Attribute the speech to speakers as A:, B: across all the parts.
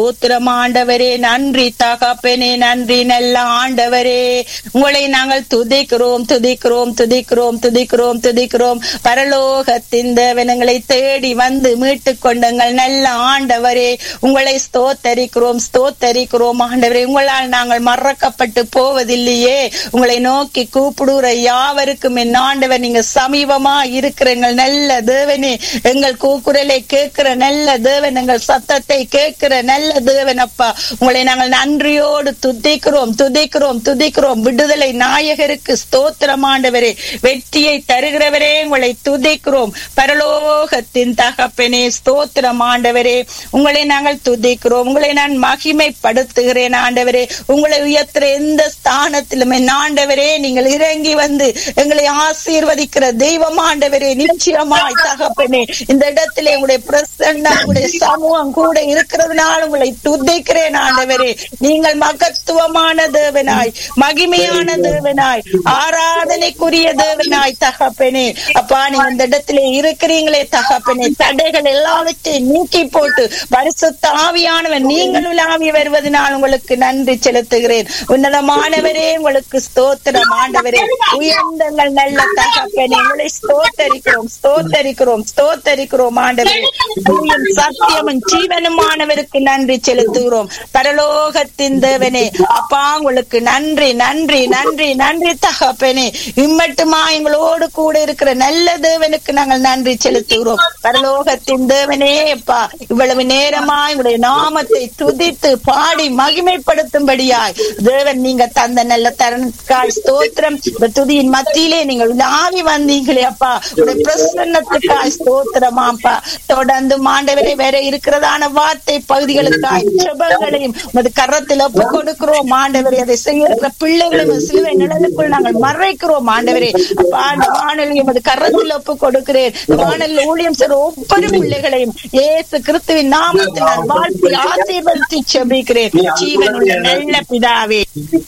A: ஸ்தோத்திரம் ஆண்டவரே, நன்றி தகப்பனே, நன்றி நல்ல ஆண்டவரே. உங்களை நாங்கள் துதிக்கிறோம் துதிக்கிறோம் துதிக்கிறோம் துதிக்கிறோம் துதிக்கிறோம். பரலோகத்தின் தேவனங்களை தேடி வந்து மீட்டு கொண்டுங்கள் நல்ல ஆண்டவரே. உங்களை ஸ்தோத்தரிக்கிறோம் ஸ்தோத்தரிக்கிறோம் ஆண்டவரே. உங்களால் நாங்கள் மறக்கப்பட்டு போவதில்லையே. உங்களை நோக்கி கூப்பிடுற யாவருக்கும் என் ஆண்டவர் நீங்க சமீபமா இருக்கிற எங்கள் நல்ல தேவனே. எங்கள் கூக்குரலை கேட்கிற நல்ல தேவன், எங்கள் சத்தத்தை கேட்கிற நல்ல தேவன் அப்பா. உங்களை நாங்கள் நன்றியோடு துதிக்கிறோம் துதிக்கிறோம் துதிக்கிறோம். விடுதலை நாயகருக்கு ஸ்தோத்திரம் ஆண்டவரே. வெற்றியை தருகிறவரே உங்களை துதிக்கிறோம். பரலோகத்தின் தகப்பனே ஸ்தோத்திரம் ஆண்டவரே. உங்களை நாங்கள் துதிக்கிறோம். உங்களை நான் மகிமைப்படுத்துகிறேன் ஆண்டவரே. உங்களை உயர்த்துற எந்த ஸ்தானத்திலும் என் ஆண்டவரே நீங்கள் இறங்கி வந்து எங்களை ஆசீர்வதிக்கிற தெய்வம் ஆண்டவரே. நிச்சயமாய் தகப்பனே இந்த இடத்திலே உங்களுடைய பிரசன்னம் உங்களுடைய சமூகம் கூட இருக்கிறதுனால உங்களை துதிக்கிறேன் ஆண்டவரே. நீங்கள் மகத்துவமான தேவனாய், மகிமையான தேவனாய், ஆராதனைக்குரிய தேவனாய் தகப்பனே. அப்பா நீங்க இந்த இடத்திலே இருக்கிறீங்களே தகப்பனே. தடைகள் எல்லாவற்றையும் நீக்கி போட்டு பரிசுத்த ஆவியானவர் நீங்கள் உலாவி வருவதனால் உங்களுக்கு நன்றி செலுத்துகிறேன். உன்னதமானவரே உங்களுக்கு ஸ்தோத்திரம் ஆண்டவரே. உயர்ந்தங்கள் நல்ல தகப்பனே. உங்களை ஸ்தோத்தரிக்கிறோம் ஸ்தோத்தரிக்கிறோம் ஸ்தோத்தரிக்கிறோம் ஆண்டவரே. சத்தியமும் ஜீவனுமானவருக்கு நன்றி செலுத்துகிறோம். பரலோகத்தின் தேவனே அப்பா உங்களுக்கு நன்றி நன்றி நன்றி நன்றி தகப்பனே. இம்மட்டுமா எங்களோடு கூட இருக்கிற நல்ல தேவனுக்கு நாங்கள் நன்றி செலுத்துகிறோம். பரலோகத்தின் தேவனே அப்பா இவ்வளவு நேரமா எங்களுடைய நாமத்தை துதித்து பாடி மகிமைப்படுத்தும்படியாய் தேவன் நீங்க தந்த நல்ல தருணத்துக்காய் ஸ்தோத்திரம். துதியின் மத்தியிலே நீங்கள் ஆவி வந்தீங்களே அப்பா. உடைய பிரசன்னத்துக்காய் ஸ்தோத்திரமாப்பா. தொடர்ந்து ஆண்டவரே வேற இருக்கிறதான வார்த்தை பகுதிகளுக்காய் ஜெபங்களையும் உமது கரத்தில் ஒப்பு கொடுக்கிறோம் ஆண்டவரே. அதை செய்கிற பிள்ளைகளையும் சிலுவை நிழலுக்குள் நாங்கள் மறைக்கிறோம் ஆண்டவரே. அப்பா அந்த வானொலியை உமது கரத்தில் ஒப்பு கொடுக்கிறேன். வானொலி ஊழியம் செய்கிற ஒவ்வொரு பிள்ளைகளையும் இயேசு கிறிஸ்துவின் நாமத்தில் நான் வாழ்த்தி ஆசீர்வதித்து ஜெபிக்கிறேன். ஜீவனுள்ள நல்ல பிதாவே.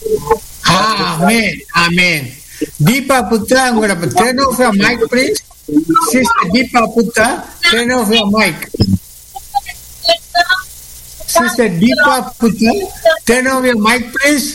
B: ஆமென் ஆமென். தீபா புத்ரா உங்களோட turn off your mic please. Sister Deepa Putta, turn off your mic. Sister Deepa Putta, turn off your mic please.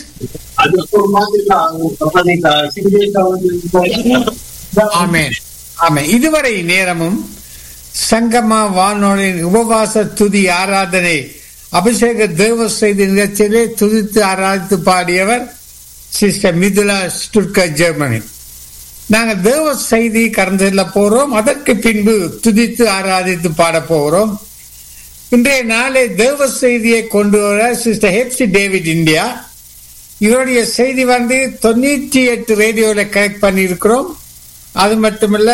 B: Amen. Amen. இதுவரை நேரமும் சங்கமா வானொலியின் உபவாச துதி ஆராதனை அபிஷேக தேவ செய்தி நிகழ்ச்சியிலே துதித்து ஆராதித்து பாடியவர் சிஸ்டர் மிதுலா, ஸ்டுட்கர்ட், ஜெர்மனி. நாங்கள் தேவ செய்தி கடந்து செல்ல போறோம். அதற்கு பின்பு துதித்து ஆராதித்து பாட போகிறோம். இன்றைய நாளை தேவ செய்தியை கொண்டு வர சிஸ்டர் ஹெப்சி டேவிட் இந்தியா. இவருடைய செய்தி 98 ரேடியோல கனெக்ட் பண்ணி இருக்கிறோம். அது மட்டுமல்ல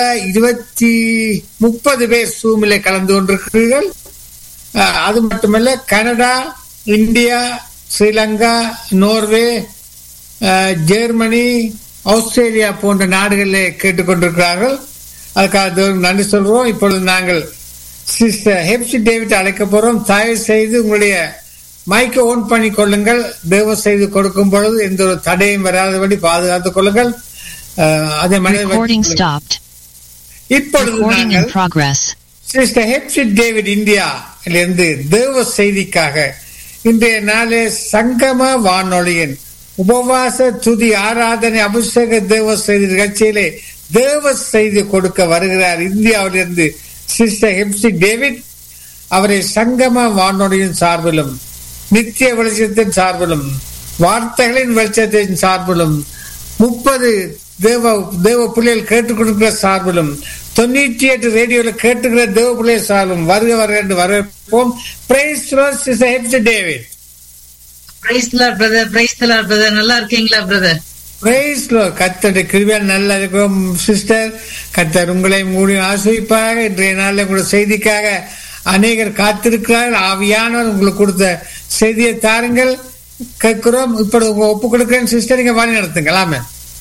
B: 30 பேர் சூமிலே கலந்து கொண்டிருக்கிறீர்கள். அது மட்டுமல்ல Canada, India, Sri Lanka, Norway, Germany, Australia போன்ற நாடுகளில் கேட்டுக்கொண்டிருக்கிறார்கள். அதுக்காக நன்றி சொல்றோம். இப்பொழுது நாங்கள் சிஸ்டர் ஹெப்சி டேவிட் அழைக்க போறோம். தயவு செய்து உங்களுடைய மைக்கை ஓன் பண்ணி கொள்ளுங்கள். தேவ செய்து கொடுக்கும் பொழுது எந்த ஒரு தடையும் வராதபடி பாதுகாத்துக் கொள்ளுங்கள். அதே மாதிரி இப்பொழுது நாங்கள் சிஸ்டர் ஹெப்சி டேவிட் இந்தியா இருந்து தேவ செய்திக்காக இன்றைய நாளே சங்கம வானொலியின் உபவாச துதி ஆராதனை அபிஷேக தேவ செய்தி நிகழ்ச்சியிலே தேவ செய்தி கொடுக்க வருகிறார் இந்தியாவிலிருந்து சிஸ்டர் ஹெப்சி டேவிட். அவரை சங்கம வானொலியின் சார்பிலும் நித்திய வெளிச்சத்தின் சார்பிலும் வார்த்தைகளின் வெளிச்சத்தின் சார்பிலும் 30 தேவ பிள்ளைகள் கேட்டுக் கொடுக்கிற சார்பிலும் 98 ரேடியோல கேட்டுக்கிற தேவ பிள்ளைகள் சார்பிலும் வருக வருக என்று வரவேற்போம். Praise the Lord sister Hepsi David.
C: Praise the Lord brother. Praise the Lord brother. நல்லா இருக்கீங்களா பிரதர்?
B: Praise the Lord. கர்த்தருடைய கிருபையால் நல்லா இருக்கிறோம் சிஸ்டர். கர்த்தர் உங்களை மூடி ஆசீர்வதிப்பாராக. இன்றைய நாளில் உங்களுடைய செய்திக்காக அநேகர் காத்திருக்கிறார்கள். ஆவியானவர் உங்களுக்கு கொடுத்த செய்தியை தாருங்கள், கேட்கிறோம். இப்படி உங்க ஒப்பு கொடுக்கிறேன் சிஸ்டர், நீங்க வழி நடத்துங்களாமே.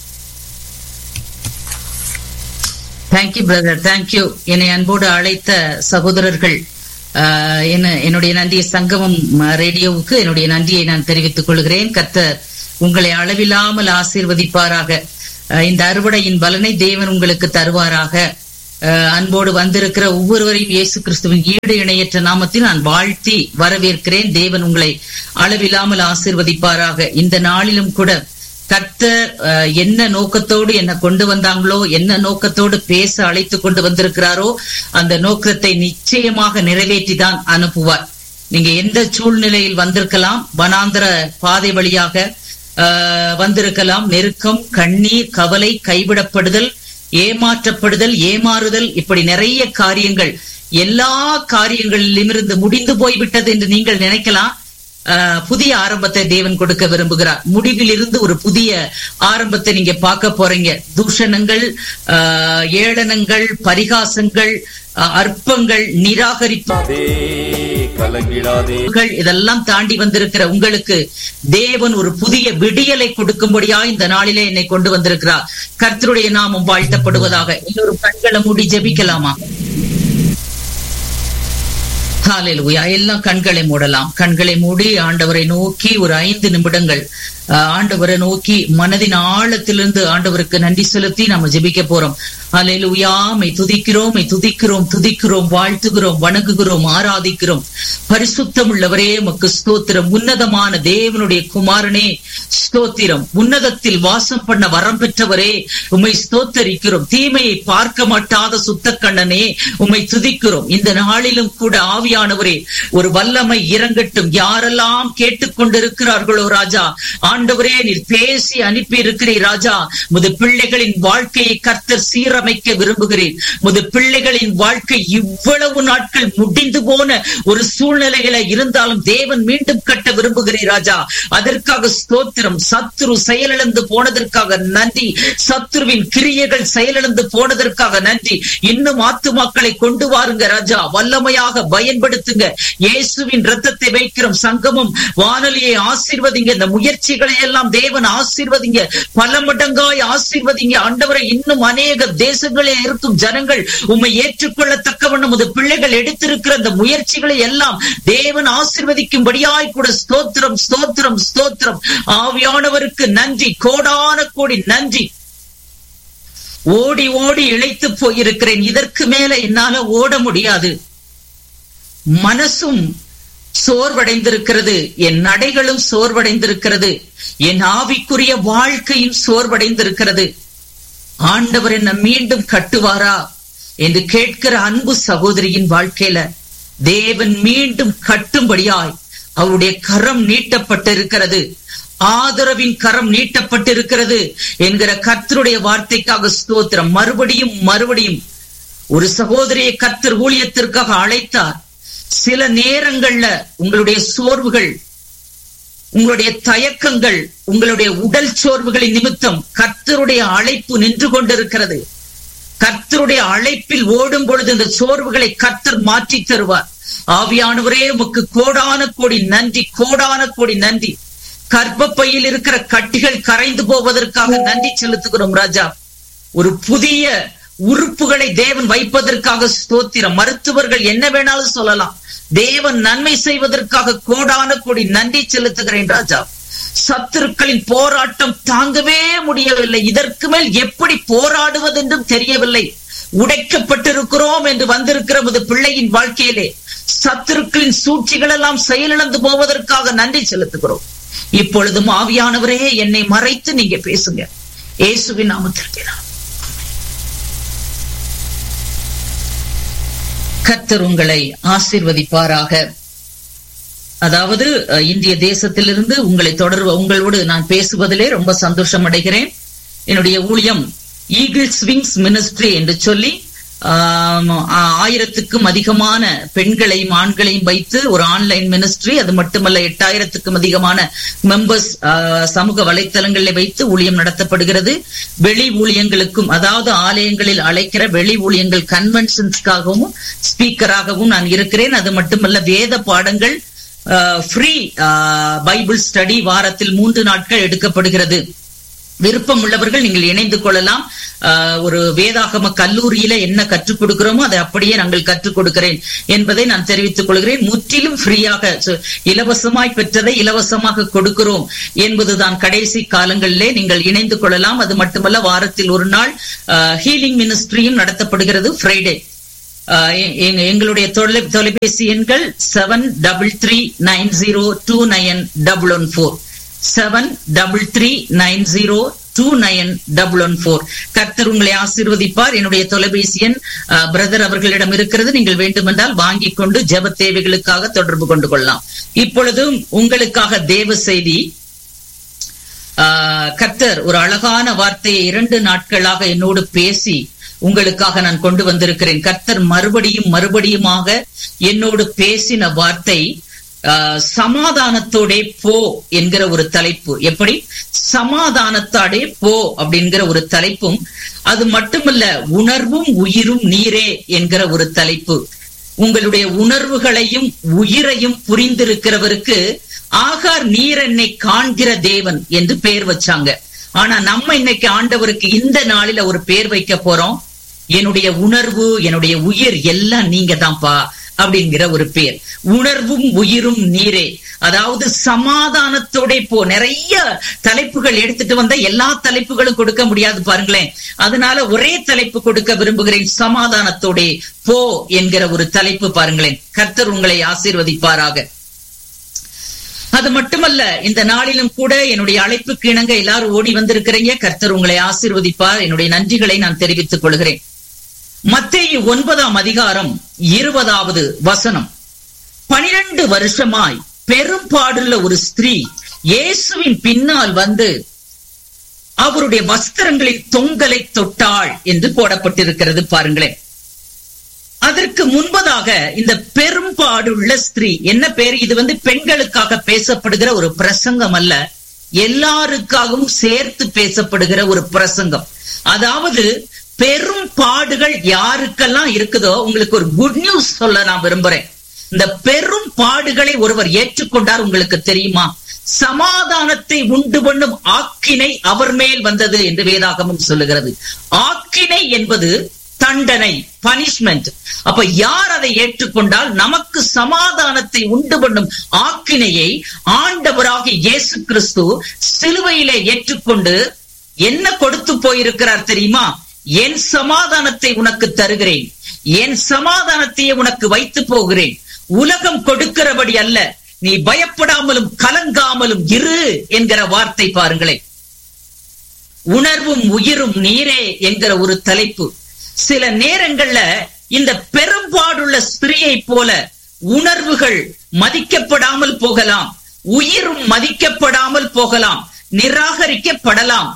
C: Thank you brother, thank you. என்னை அன்போடு அழைத்த சகோதரர்கள், என்னுடைய நன்றியை சங்கமம் ரேடியோவுக்கு என்னுடைய நன்றியை நான் தெரிவித்துக் கொள்கிறேன். கர்த்தர் உங்களை அளவில்லாமல் ஆசீர்வதிப்பாராக. இந்த அறுவடையின் பலனை தேவன் உங்களுக்கு தருவாராக. அன்போடு வந்திருக்கிற ஒவ்வொருவரையும் இயேசு கிறிஸ்துவின் ஈடு இணையற்ற நாமத்தில் நான் வாழ்த்தி வரவேற்கிறேன். தேவன் உங்களை அளவில்லாமல் ஆசீர்வதிப்பாராக. இந்த நாளிலும் கூட கர்த்தர் என்ன நோக்கத்தோடு என்ன கொண்டு வந்தாங்களோ, என்ன நோக்கத்தோடு பேச அழைத்து கொண்டு வந்திருக்கிறாரோ அந்த நோக்கத்தை நிச்சயமாக நிறைவேற்றி தான் அனுப்புவார். நீங்க எந்த சூழ்நிலையில் வந்திருக்கலாம், வனாந்தர பாதை வழியாக வந்திருக்கலாம், நெருக்கம், கண்ணீர், கவலை, கைவிடப்படுதல், ஏமாற்றப்படுதல், ஏமாறுதல், இப்படி நிறைய காரியங்கள், எல்லா காரியங்களிலிருந்து முடிந்து போய்விட்டது என்று நீங்கள் நினைக்கலாம். புதிய ஆரம்பத்தை தேவன் கொடுக்க விரும்புகிறார். முடிவில் இருந்து ஒரு புதிய ஆரம்பத்தை நீங்க பார்க்க போறீங்க. தூஷணங்கள், ஏளனங்கள், பரிகாசங்கள், அற்பங்கள், நிராகரிப்புகள் இதெல்லாம் தாண்டி வந்திருக்கிற உங்களுக்கு தேவன் ஒரு புதிய விடியலை கொடுக்கும்படியா இந்த நாளிலே என்னை கொண்டு வந்திருக்கிறார். கர்த்தருடைய நாமம் வாழ்த்தப்படுவதாக. இன்னொரு கண்களை மூடி ஜெபிக்கலாமா? ஹல்லேலூயா. எல்லாம் கண்களை மூடலாம். கண்களை மூடி ஆண்டவரை நோக்கி ஒரு 5 நிமிடங்கள் ஆண்டவரை நோக்கி மனதின் ஆழத்திலிருந்து ஆண்டவருக்கு நன்றி செலுத்தி நாம ஜெபிக்க போறோம். ஹல்லேலூயா. மை துதிக்கிறோம், மை துதிக்கிறோம், துதிக்கிறோம், வாழ்த்துகிறோம், வணங்குகிறோம், ஆராதிக்கிறோம். பரிசுத்தம் உள்ளவரே உமக்கு ஸ்தோத்திரம். உன்னதமான தேவனுடைய குமாரனே ஸ்தோத்திரம். உன்னதத்தில் வாசம் பண்ண வரம் பெற்றவரே உம்மை ஸ்தோத்தரிக்கிறோம். தீமையை பார்க்க மாட்டாத சுத்த கண்ணனே உம்மை துதிக்கிறோம். இந்த நாளிலும் கூட ஆவியானவரே ஒரு வல்லமை இறங்கட்டும். யாரெல்லாம் கேட்டுக்கொண்டிருக்கிறார்களோ ராஜா, ஆண்டவரே நீர் பேசி அனுப்பி இருக்கிறீர் ராஜா. முது பிள்ளைகளின் வாழ்க்கையை கர்த்தர் சீரமைக்க விரும்புகிறேன். முது பிள்ளைகளின் வாழ்க்கை இவ்வளவு நாட்கள் முடிந்து போன ஒரு சூழ்நிலைகளை இருந்தாலும் தேவன் மீண்டும் கட்ட விரும்புகிறேன் ராஜா. அதற்காக ஸ்தோத்திரம். சத்துரு செயலிழந்து போனதற்காக நன்றி. சத்துருவின் கிரியைகள் செயலிழந்து போனதற்காக நன்றி. இன்னும் ஆத்துமாக்களை கொண்டு வாருங்க ராஜா. வல்லமையாக பயன்படுத்துங்க. இயேசுவின் ரத்தத்தை வைக்கிறோம். சங்கமம் வானொலியை ஆசீர்வதிங்க. இந்த முயற்சிகளை எல்லாம் தேவன் ஆசீர்வதிங்க. பல மடங்காய் ஆசீர்வதிங்க ஆண்டவரை. இன்னும் அநேக தேசங்களில் இருக்கும் ஜனங்கள் உம்மை ஏற்றுக்கொள்ளத்தக்கவண்ணம் உமது பிள்ளைகள் எடுத்திருக்கிற இந்த முயற்சிகளை எல்லாம் தேவன் ஆசீர்வதிக்கும்படியாய் கூட ஸ்தோத்திரம், ஸ்தோத்திரம், ஸ்தோத்திரம். ஆவியானவருக்கு நன்றி, கோடான கோடி நன்றி. ஓடி ஓடி இளைத்து போயிருக்கிறேன். இதற்கு மேல என்னால ஓட முடியாது. மனசும் சோர்வடைந்திருக்கிறது, என் நடைகளும் சோர்வடைந்திருக்கிறது, என் ஆவிக்குரிய வாழ்க்கையும் சோர்வடைந்திருக்கிறது. ஆண்டவர் என்ன மீண்டும் கட்டுவாரா என்று கேட்கிற அன்பு சகோதரியின் வாழ்க்கையில தேவன் மீண்டும் கட்டும்படியாய் அவருடைய கரம் நீட்டப்பட்டிருக்கிறது. ஆதரவின் கரம் நீட்டப்பட்டிருக்கிறது என்கிற கர்த்தருடைய வார்த்தைக்காக ஸ்தோத்திரம். மறுபடியும் மறுபடியும் ஒரு சகோதரியை கர்த்தர் ஊழியத்திற்காக அழைத்தார். சில நேரங்கள்ல உங்களுடைய சோர்வுகள், உங்களுடைய தயக்கங்கள், உங்களுடைய உடல் சோர்வுகளின் நிமித்தம் கர்த்தருடைய அழைப்பு நின்று கொண்டிருக்கிறது. கர்த்தருடைய அழைப்பில் ஓடும் பொழுது இந்த சோர்வுகளை கர்த்தர் மாற்றி தருவார். ஆவியானவரே உமக்கு கோடான கோடி நன்றி, கோடான கோடி நன்றி. கர்ப்பப்பையில் இருக்கிற கட்டிகள் கரைந்து போவதற்காக நன்றி செலுத்துகிறோம் ராஜா. ஒரு புதிய உறுப்புகளை தேவன் வைப்பதற்காக ஸ்தோத்திரம். மருத்துவர்கள் என்ன வேணாலும் சொல்லலாம், தேவன் நன்மை செய்வதற்காக கோடான கோடி நன்றி செலுத்துகிறேன் ராஜா. சத்துருக்களின் போராட்டம் தாங்கவே முடியவில்லை. இதற்கு மேல் எப்படி போராடுவது என்றும் தெரியவில்லை. உடைக்கப்பட்டிருக்கிறோம் என்று வந்திருக்கிற முது பிள்ளையின் வாழ்க்கையிலே சத்துருக்களின் சூழ்ச்சிகள் எல்லாம் செயலிழந்து போவதற்காக நன்றி செலுத்துகிறோம். இப்பொழுதும் ஆவியானவரே என்னை மறைத்து நீங்க பேசுங்க. இயேசுவின் நாமத்தில் கர்த்தர் உங்களை ஆசீர்வதிப்பாராக. அதாவது இந்திய தேசத்திலிருந்து உங்களை உங்களோடு நான் பேசுவதிலே ரொம்ப சந்தோஷம் அடைகிறேன். என்னுடைய ஊழியம் ஈகிள்ஸ் விங்ஸ் மினிஸ்ட்ரி என்று சொல்லி 1000க்கும் அதிகமான பெண்களையும் ஆண்களையும் வைத்து ஒரு ஆன்லைன் மினிஸ்ட்ரி, அது மட்டுமல்ல 8000க்கும் அதிகமான மெம்பர்ஸ் சமூக வலைத்தளங்களில் வைத்து ஊழியம் நடத்தப்படுகிறது. வெளி ஊழியங்களுக்கும், அதாவது ஆலயங்களில் அழைக்கிற வெளி ஊழியங்கள் கன்வென்ஷன்ஸ்க்காகவும் ஸ்பீக்கராகவும் நான் இருக்கிறேன். அது மட்டுமல்ல வேத பாடங்கள் ஃப்ரீ பைபிள் ஸ்டடி வாரத்தில் 3 நாட்கள் எடுக்கப்படுகிறது. விருப்பம் உள்ளவர்கள் நீங்கள் இணைந்து கொள்ளலாம். ஒரு வேதாகம கல்லூரியில என்ன கற்றுக் கொடுக்கிறோமோ அதை அப்படியே நாங்கள் கற்றுக் கொடுக்கிறேன் என்பதை நான் தெரிவித்துக் கொள்கிறேன். முற்றிலும் ஃப்ரீயாக, இலவசமாய் பெற்றதை இலவசமாக கொடுக்கிறோம் என்பதுதான். கடைசி காலங்களிலே நீங்கள் இணைந்து கொள்ளலாம். அது மட்டுமல்ல, வாரத்தில் ஒரு நாள் ஹீலிங் மினிஸ்ட்ரியும் நடத்தப்படுகிறது ஃப்ரைடே. எங்களுடைய தொலைபேசி எண்கள் 7339029114 7339029114. கர்த்தர் உங்களை ஆசீர்வதிப்பார். என்னுடைய தொலைபேசி எண் பிரதர் அவர்களிடம் இருக்கிறது. நீங்கள் வேண்டுமென்றால் வாங்கிக் கொண்டு ஜெப தேவைகளுக்காக தொடர்பு கொண்டு கொள்ளலாம். இப்பொழுதும் உங்களுக்காக தேவ செய்தி. கர்த்தர் ஒரு அழகான வார்த்தையை 2 நாட்களாக என்னோடு பேசி உங்களுக்காக நான் கொண்டு வந்திருக்கிறேன். கர்த்தர் மறுபடியுமாக என்னோடு பேசின வார்த்தை சமாதானத்தோடே போ என்கிற ஒரு தலைப்பு. எப்படி? சமாதானத்தோடே போ அப்படிங்கிற ஒரு தலைப்பும், அது மட்டுமல்ல, உணர்வும் உயிரும் நீரே என்கிற ஒரு தலைப்பு. உங்களுடைய உணர்வுகளையும் உயிரையும் புரிந்திருக்கிறவருக்கு ஆகார் நீர் என்னை காண்கிற தேவன் என்று பெயர் வச்சாங்க. ஆனா நம்ம இன்னைக்கு ஆண்டவருக்கு இந்த நாளில ஒரு பெயர் வைக்க போறோம். என்னுடைய உணர்வு, என்னுடைய உயிர் எல்லாம் நீங்க தான்ப்பா அப்படிங்கிற ஒரு பெயர். உணர்வும் உயிரும் நீரே, அதாவது சமாதானத்தோட போ. நிறைய தலைப்புகள் எடுத்துட்டு வந்த எல்லா தலைப்புகளும் கொடுக்க முடியாது பாருங்களேன். அதனால ஒரே தலைப்பு கொடுக்க விரும்புகிறேன். சமாதானத்தோட போ என்கிற ஒரு தலைப்பு. பாருங்களேன். கர்த்தர் உங்களை ஆசீர்வதிப்பாராக. அது மட்டுமல்ல, இந்த நாளிலும் கூட என்னுடைய அழைப்புக்கு இணங்க எல்லாரும் ஓடி வந்திருக்கிறீங்க. கர்த்தர் உங்களை ஆசீர்வதிப்பார். என்னுடைய நன்றிகளை நான் தெரிவித்துக் கொள்கிறேன். மத்தேயு 9ஆம் அதிகாரம் 20வது வசனம். 12 வருஷமாய் பெரும்பாடுள்ள ஒரு ஸ்திரீ இயேசுவின் பின்னால் வந்து அவருடைய வஸ்திரங்களின் தொங்கலை தொட்டாள் என்று போடப்பட்டிருக்கிறது. பாருங்களேன். அதற்கு முன்பதாக இந்த பெரும்பாடுள்ள ஸ்திரீ என்ன பேர்? இது பெண்களுக்காக பேசப்படுகிற ஒரு பிரசங்கம் அல்ல, எல்லாருக்காகவும் சேர்த்து பேசப்படுகிற ஒரு பிரசங்கம். அதாவது பெரும் பாடுகள் யாருக்கெல்லாம் இருக்குதோ, உங்களுக்கு ஒரு குட் நியூஸ் சொல்ல நான் விரும்புறேன். இந்த பெரும் பாடுகளை ஒருவர் ஏற்றுக்கொண்டார். உங்களுக்கு தெரியுமா? சமாதானத்தை உண்டு பண்ணும் ஆக்கினை அவர் மேல் வந்தது என்று வேதாகமம் சொல்லுகிறது. ஆக்கினை என்பது தண்டனை, பனிஷ்மெண்ட். அப்ப யார் அதை ஏற்றுக்கொண்டால், நமக்கு சமாதானத்தை உண்டு பண்ணும் ஆக்கினையை ஆண்டவராக இயேசு கிறிஸ்து சிலுவையிலே ஏற்றுக்கொண்டு என்ன கொடுத்து போயிருக்கிறார் தெரியுமா? என் சமாதானத்தை உனக்கு தருகிறேன், என் சமாதானத்தையே உனக்கு வைத்து போகிறேன், உலகம் கொடுக்கிறபடி அல்ல, நீ பயப்படாமலும் கலங்காமலும் இரு என்கிற வார்த்தை. பாருங்களேன். உணர்வும் உயிரும் நீரே என்கிற ஒரு தலைப்பு. சில நேரங்கள்ல இந்த பெரும்பாடுள்ள ஸ்திரீயை போல உணர்வுகள் மதிக்கப்படாமல் போகலாம், உயிரும் மதிக்கப்படாமல் போகலாம், நிராகரிக்கப்படலாம்,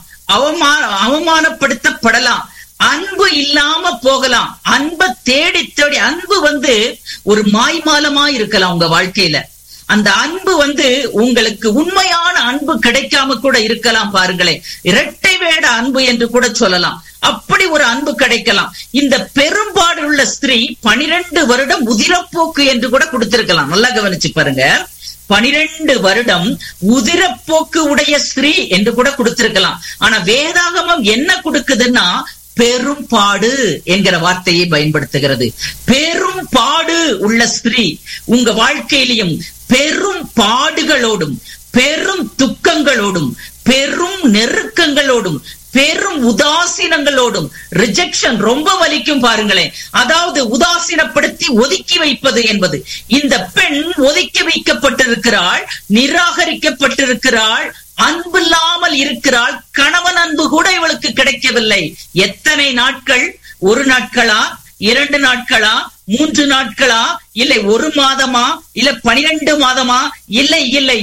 C: அவமானப்படுத்தப்படலாம், அன்பு இல்லாம போகலாம். அன்பை தேடி தேடி அன்பு ஒரு மாய்மாலமா இருக்கலாம் உங்க வாழ்க்கையில. அந்த அன்பு உங்களுக்கு உண்மையான அன்பு கிடைக்காம கூட இருக்கலாம். பாருங்களேன். இரட்டை வேட அன்பு என்று கூட சொல்லலாம். அப்படி ஒரு அன்பு கிடைக்கலாம். இந்த பெரும்பாடு உள்ள ஸ்திரீ 12 வருடம் உதிரப்போக்கு என்று கூட கொடுத்திருக்கலாம். நல்லா கவனிச்சு பாருங்க. 12 வருடம் உதிரப்போக்கு உடைய ஸ்திரீ என்று கூட கொடுத்திருக்கலாம். ஆனா வேதாகமம் என்ன கொடுக்குதுன்னா, பெரும்பாடு என்கிற வார்த்தையை பயன்படுத்துகிறது. பெரும் பாடு உள்ள ஸ்திரீ உங்க வாழ்க்கையிலும் பெரும் பாடுகளோடும் பெரும் துக்கங்களோடும் பெரும் நெருக்கங்களோடும் பெரும் உதாசீனங்களோடும், ரிஜெக்ஷன் ரொம்ப வலிக்கும். பாருங்களேன். அதாவது உதாசீனப்படுத்தி ஒதுக்கி வைப்பது என்பது. இந்த பெண் ஒதுக்கி வைக்கப்பட்டிருக்கிறாள், நிராகரிக்கப்பட்டிருக்கிறாள், அன்பில்லாமல் இருக்கிறாள். கணவன் அன்பு கூட இவளுக்கு கிடைக்கவில்லை. எத்தனை நாட்கள்? 1 நாட்களா, 2 நாட்களா, 3 நாட்களா, இல்லை 1 மாதமா, இல்ல 12 மாதமா, இல்லை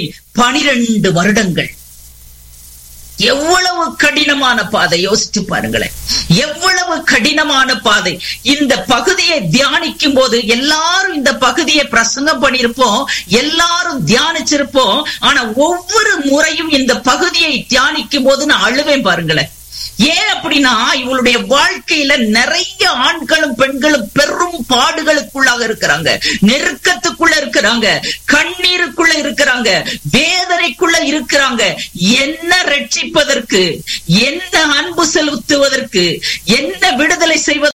C: 12 வருடங்கள். எவ்வளவு கடினமான பாதை யோசிச்சு பாருங்களேன். எவ்வளவு கடினமான பாதை. இந்த பகுதியை தியானிக்கும் போது எல்லாரும் இந்த பகுதியை பிரசங்கம் பண்ணிருப்போம், எல்லாரும் தியானிச்சிருப்போம். ஆனா ஒவ்வொரு முறையும் இந்த பகுதியை தியானிக்கும் போது நான் அழுவேன். பாருங்களேன். ஏன் அப்படின்னா இவளுடைய வாழ்க்கையில நிறைய ஆண்களும் பெண்களும் பெரும் பாடுகளுக்குள்ளாக இருக்கிறாங்க, நெருக்கத்துக்குள்ள இருக்கிறாங்க, கண்ணீருக்குள்ள இருக்கிறாங்க, வேதனைக்குள்ள இருக்கிறாங்க. என்ன ரட்சிப்பதற்கு, என்ன அன்பு செலுத்துவதற்கு, என்ன விடுதலை செய்வதற்கு